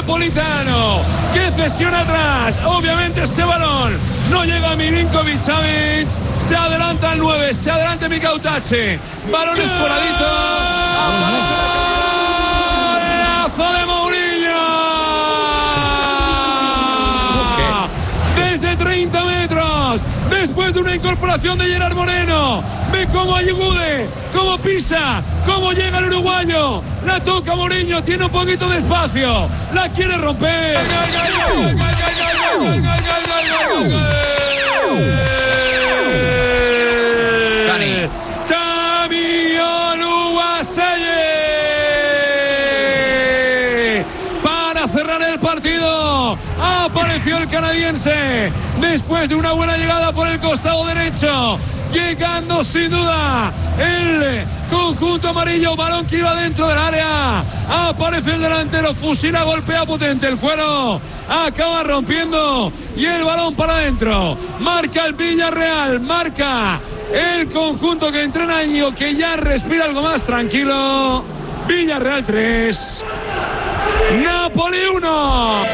Napolitano, que cesiona atrás. Obviamente ese balón no llega a Milinkovic-Savic. Se adelanta al 9, se adelanta Mikautache. Balón escoradito. ¡Golazo de Mourinho! Desde 30 metros, después de una incorporación de Gerard Moreno. Ve cómo ayude, cómo pisa, cómo llega el uruguayo. La toca Mourinho, tiene un poquito de espacio. La quiere romper. Tami Oluwaseye. Para cerrar el partido, apareció el canadiense después de una buena llegada por el costado derecho. Llegando sin duda el conjunto amarillo, balón que iba dentro del área. Aparece el delantero, fusila, golpea potente el cuero, acaba rompiendo y el balón para adentro. Marca el Villarreal, marca el conjunto que entrena Íñigo, que ya respira algo más tranquilo. Villarreal 3, Napoli 1.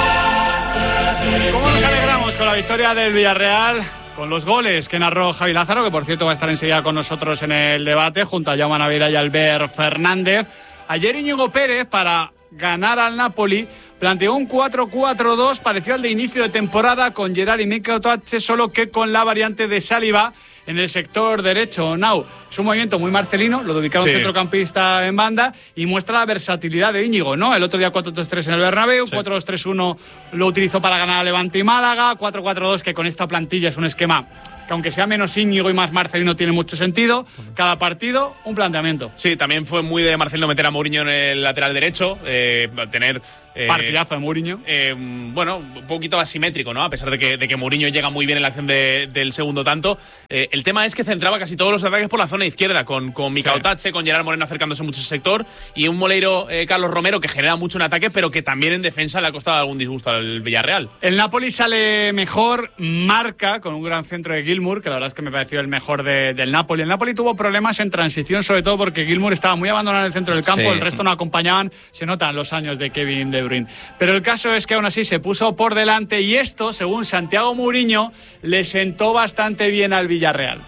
¿Cómo nos alegramos con la victoria del Villarreal? Con los goles que narró Javi Lázaro, que por cierto va a estar enseguida con nosotros en el debate, junto a Jaume Naveira y Albert Fernández. Ayer Íñigo Pérez, para ganar al Napoli, planteó un 4-4-2 parecido al de inicio de temporada, con Gerard y Mikautache, solo que con la variante de Saliba en el sector derecho. Nau, es un movimiento muy marcelino, lo de ubicar un centrocampista en banda, y muestra la versatilidad de Íñigo, ¿no? El otro día 4-3-3 en el Bernabéu, 4-2-3-1 lo utilizó para ganar a Levante y Málaga, 4-4-2, que con esta plantilla es un esquema que, aunque sea menos Íñigo y más marcelino, tiene mucho sentido. Cada partido, un planteamiento. Sí, también fue muy de Marcelino meter a Mourinho en el lateral derecho, tener... partidazo de Mourinho. Bueno, un poquito asimétrico, ¿no? A pesar de que Mourinho llega muy bien en la acción del segundo tanto. El tema es que centraba casi todos los ataques por la zona izquierda, con Mikautache, con Gerard Moreno acercándose mucho al sector, y un Moleiro, Carlos Romero, que genera mucho en ataque, pero que también en defensa le ha costado algún disgusto al Villarreal. El Napoli sale mejor, marca con un gran centro de Gilmour, que la verdad es que me pareció el mejor del Napoli. El Napoli tuvo problemas en transición, sobre todo porque Gilmour estaba muy abandonado en el centro del campo, el resto no acompañaban. Se notan los años de Kevin De Bruyne. Pero el caso es que aún así se puso por delante, y esto, según Santiago Mourinho, le sentó bastante bien al Villarreal.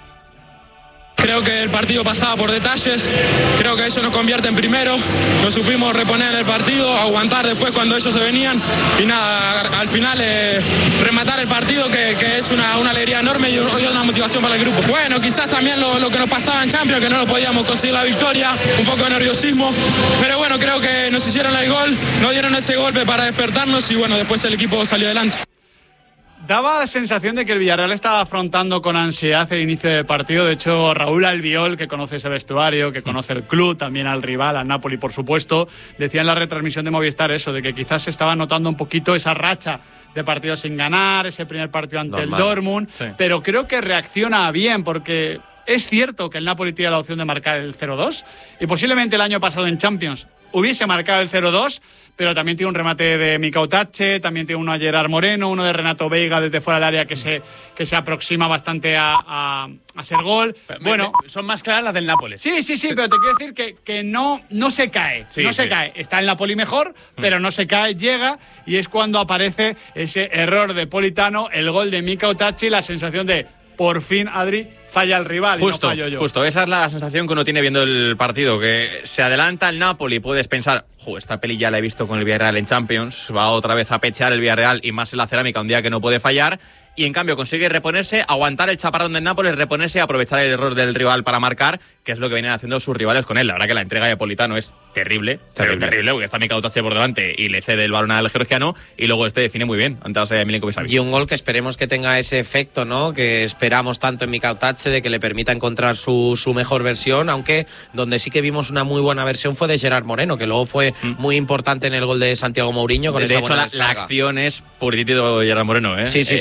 Creo que el partido pasaba por detalles, creo que eso nos convierte en primero, nos supimos reponer en el partido, aguantar después cuando ellos se venían, y nada, al final rematar el partido, que es una alegría enorme y una motivación para el grupo. Bueno, quizás también lo que nos pasaba en Champions, que no lo podíamos conseguir la victoria, un poco de nerviosismo, pero bueno, creo que nos hicieron el gol, nos dieron ese golpe para despertarnos, y bueno, después el equipo salió adelante. Daba la sensación de que el Villarreal estaba afrontando con ansiedad el inicio del partido. De hecho, Raúl Albiol, que conoce ese vestuario, que conoce el club, también al rival, al Napoli, por supuesto, decía en la retransmisión de Movistar eso, de que quizás se estaba notando un poquito esa racha de partidos sin ganar, ese primer partido ante el Dortmund, pero creo que reacciona bien, porque es cierto que el Napoli tiene la opción de marcar el 0-2, y posiblemente el año pasado en Champions hubiese marcado el 0-2, pero también tiene un remate de Mikautache, también tiene uno a Gerard Moreno, uno de Renato Veiga desde fuera del área que se aproxima bastante a ser gol. Bueno, son más claras las del Nápoles. Sí, pero te quiero decir que no se cae, cae. Está el Napoli mejor, pero no se cae, llega, y es cuando aparece ese error de Politano, el gol de Mikautache, y la sensación de, por fin, Adri, falla el rival, justo, y no fallo yo. Justo, esa es la sensación que uno tiene viendo el partido, que se adelanta el Napoli, puedes pensar, esta peli ya la he visto con el Villarreal en Champions, va otra vez a pechear el Villarreal, y más en la cerámica, un día que no puede fallar, y en cambio consigue reponerse, aguantar el chaparrón del Nápoles, reponerse y aprovechar el error del rival para marcar, que es lo que vienen haciendo sus rivales con él. La verdad que la entrega de Politano es terrible, porque está Mikautache por delante y le cede el balón al georgiano, y luego define muy bien ante a Milinkovic-Savic. Y un gol que esperemos que tenga ese efecto, ¿no?, que esperamos tanto en Mikautache, de que le permita encontrar su mejor versión, aunque donde sí que vimos una muy buena versión fue de Gerard Moreno, que luego fue muy importante en el gol de Santiago Mourinho. Con de esa hecho, la acción es por título de Gerard Moreno, ¿eh? Sí, Ese tal pase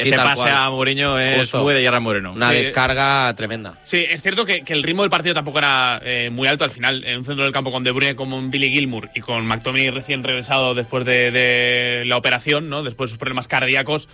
sea Mourinho es Justo. muy de Gerard Moreno. Una descarga tremenda. Sí, es cierto que el ritmo del partido tampoco era muy alto al final. En un centro del campo con De Bruyne, como Billy Gilmour y con McTominay recién regresado después de la operación, ¿no? Después de sus problemas cardíacos,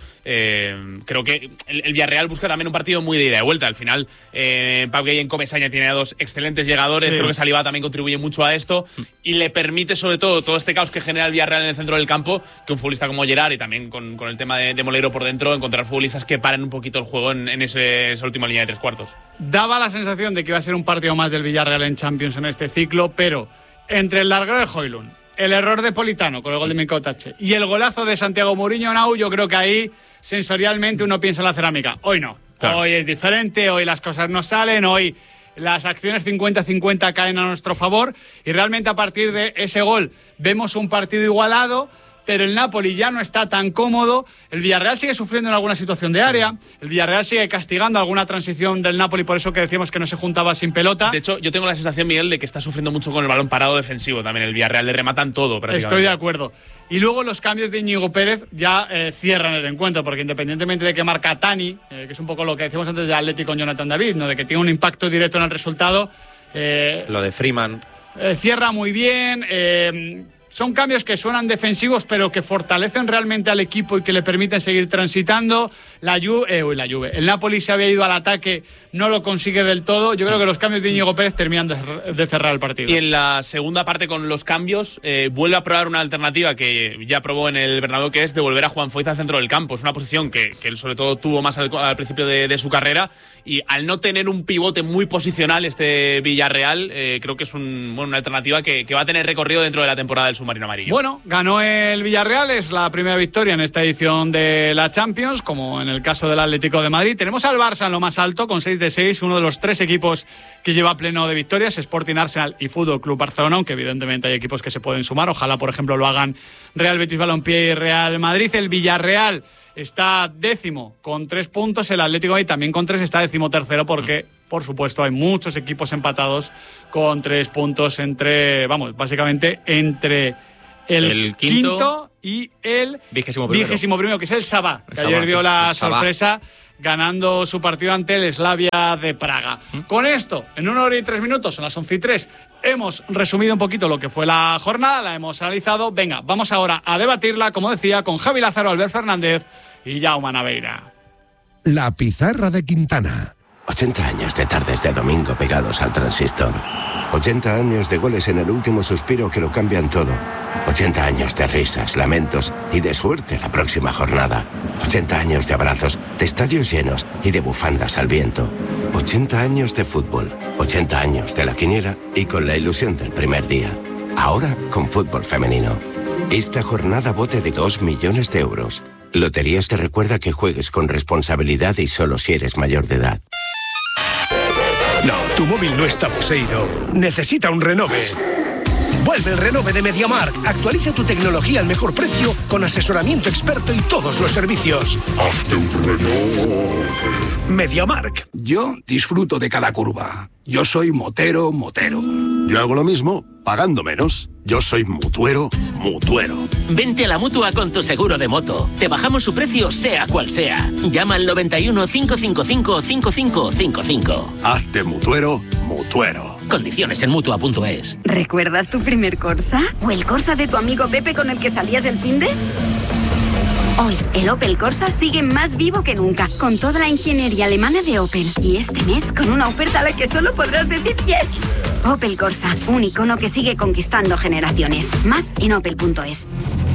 creo que el Villarreal busca también un partido muy de ida y vuelta. Al final, Pau Gueye en Comesaña tiene a dos excelentes llegadores. Sí. Creo que Saliba también contribuye mucho a esto y le permite, sobre todo este caos que genera el Villarreal en el centro del campo, que un futbolista como Gerard y también con el tema de Moleiro por dentro, encontrar futbolistas que paren un poquito el juego en esa última línea de tres cuartos. Daba la sensación de que iba a ser un partido más del Villarreal en Champions en este ciclo, pero entre el larguero de Højlund, el error de Politano con el gol de Mikel Otache y el golazo de Santiago Mourinho Nau, yo creo que ahí sensorialmente uno piensa en la cerámica. Hoy no. Claro. Hoy es diferente, hoy las cosas no salen, hoy las acciones 50-50 caen a nuestro favor y realmente a partir de ese gol vemos un partido igualado, pero el Napoli ya no está tan cómodo, el Villarreal sigue sufriendo en alguna situación de área, el Villarreal sigue castigando alguna transición del Napoli, por eso que decíamos que no se juntaba sin pelota. De hecho, yo tengo la sensación, Miguel, de que está sufriendo mucho con el balón parado defensivo también. El Villarreal le rematan todo prácticamente. Estoy de acuerdo. Y luego los cambios de Íñigo Pérez ya cierran el encuentro, porque independientemente de que marca Tani, que es un poco lo que decíamos antes de Atlético con Jonathan David, ¿no? De que tiene un impacto directo en el resultado. Lo de Freeman. Cierra muy bien. Son cambios que suenan defensivos, pero que fortalecen realmente al equipo y que le permiten seguir transitando. La Juve. El Napoli se había ido al ataque, no lo consigue del todo. Yo creo que los cambios de Íñigo Pérez terminan de cerrar el partido. Y en la segunda parte, con los cambios, vuelve a probar una alternativa que ya probó en el Bernabéu, que es devolver a Juan Foyth al centro del campo. Es una posición que él sobre todo tuvo más al principio de su carrera, y al no tener un pivote muy posicional este Villarreal, creo que es una alternativa que va a tener recorrido dentro de la temporada del submarino amarillo. Bueno, ganó el Villarreal, es la primera victoria en esta edición de la Champions, como en el caso del Atlético de Madrid. Tenemos al Barça en lo más alto, con 6 de 6, uno de los 3 equipos que lleva pleno de victorias, Sporting, Arsenal y Fútbol Club Barcelona, aunque evidentemente hay equipos que se pueden sumar. Ojalá, por ejemplo, lo hagan Real Betis Balompié y Real Madrid. El Villarreal está 10º con 3 puntos, el Atlético de Madrid también con 3 está 13º, porque por supuesto hay muchos equipos empatados con 3 puntos básicamente entre el quinto y el 21º, que es el Sabah, que ayer dio la sorpresa ganando su partido ante el Slavia de Praga. Con esto, en 1 hora y 3 minutos, son las 11:03, hemos resumido un poquito lo que fue la jornada, la hemos analizado. Venga, vamos ahora a debatirla, como decía, con Javi Lázaro, Albert Fernández y Jaume Naveira. La pizarra de Quintana. 80 años de tardes de domingo pegados al transistor. 80 años de goles en el último suspiro que lo cambian todo. 80 años de risas, lamentos y de suerte la próxima jornada. 80 años de abrazos, de estadios llenos y de bufandas al viento. 80 años de fútbol. 80 años de la quiniela y con la ilusión del primer día. Ahora con fútbol femenino. Esta jornada bote de 2 millones de euros. Loterías te recuerda que juegues con responsabilidad y solo si eres mayor de edad. No, tu móvil no está poseído. Necesita un renove. Vuelve el renove de MediaMarkt. Actualiza tu tecnología al mejor precio con asesoramiento experto y todos los servicios. Hazte un renove. MediaMarkt. Yo disfruto de cada curva. Yo soy motero. Yo hago lo mismo, pagando menos. Yo soy mutuero. Vente a la Mutua con tu seguro de moto. Te bajamos su precio, sea cual sea. Llama al 91 555 5555. Hazte mutuero. Condiciones en Mutua.es. ¿Recuerdas tu primer Corsa? ¿O el Corsa de tu amigo Pepe con el que salías el finde? Hoy, el Opel Corsa sigue más vivo que nunca, con toda la ingeniería alemana de Opel. Y este mes, con una oferta a la que solo podrás decir yes. Opel Corsa, un icono que sigue conquistando generaciones. Más en opel.es.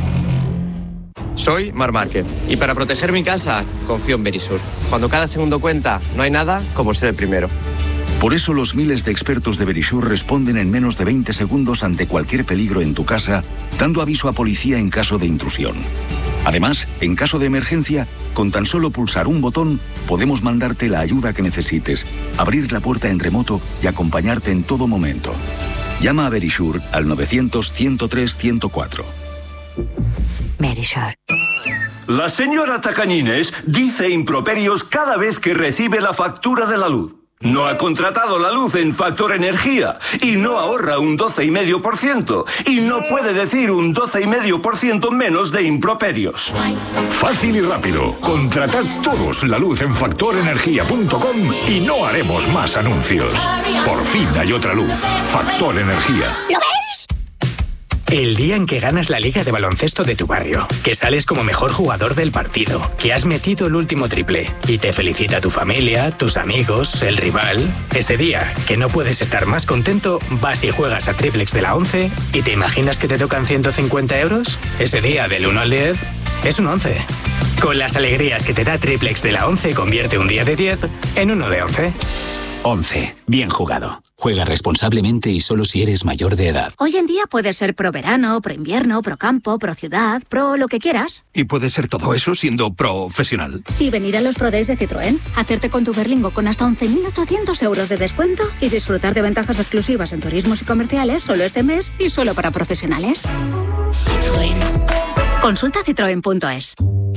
Soy Marc Márquez y para proteger mi casa confío en Verisur. Cuando cada segundo cuenta, no hay nada como ser el primero. Por eso los miles de expertos de Verisur responden en menos de 20 segundos ante cualquier peligro en tu casa, dando aviso a policía en caso de intrusión. Además, en caso de emergencia, con tan solo pulsar un botón, podemos mandarte la ayuda que necesites, abrir la puerta en remoto y acompañarte en todo momento. Llama a Verisur al 900-103-104. Verisur. La señora Tacañines dice improperios cada vez que recibe la factura de la luz. No ha contratado la luz en Factor Energía y no ahorra un 12,5% y no puede decir un 12,5% menos de improperios. Fácil y rápido. Contratad todos la luz en factorenergia.com y no haremos más anuncios. Por fin hay otra luz. Factor Energía. ¿Lo ves? El día en que ganas la liga de baloncesto de tu barrio, que sales como mejor jugador del partido, que has metido el último triple y te felicita tu familia, tus amigos, el rival. Ese día, que no puedes estar más contento, vas y juegas a Triplex de la 11 y te imaginas que te tocan 150 euros. Ese día, del 1 al 10, es un 11. Con las alegrías que te da Triplex de la 11, convierte un día de 10 en uno de 11. 11. Bien jugado. Juega responsablemente y solo si eres mayor de edad. Hoy en día puede ser pro verano, pro invierno, pro campo, pro ciudad, pro lo que quieras. Y puede ser todo eso siendo profesional. Y venir a los Pro Days de Citroën, hacerte con tu Berlingo con hasta 11.800 euros de descuento y disfrutar de ventajas exclusivas en turismos y comerciales solo este mes y solo para profesionales. Citroën. Consulta citroen.es.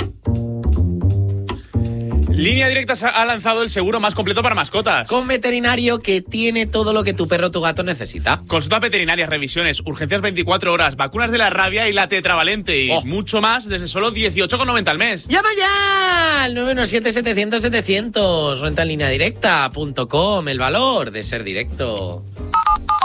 Línea Directa ha lanzado el seguro más completo para mascotas. Con veterinario que tiene todo lo que tu perro o tu gato necesita. Consultas veterinarias, revisiones, urgencias 24 horas, vacunas de la rabia y la tetravalente y mucho más desde solo 18,90 al mes. ¡Llama ya! Al 917-700-700. Renta en lineadirecta.com. El valor de ser directo.